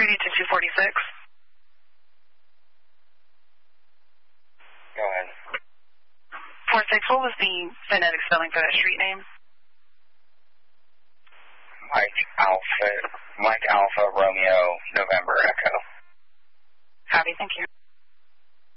3D to 246. Go ahead. 46, what was the phonetic spelling for that street name? Mike Alpha, Romeo, November, Echo. Copy, thank you.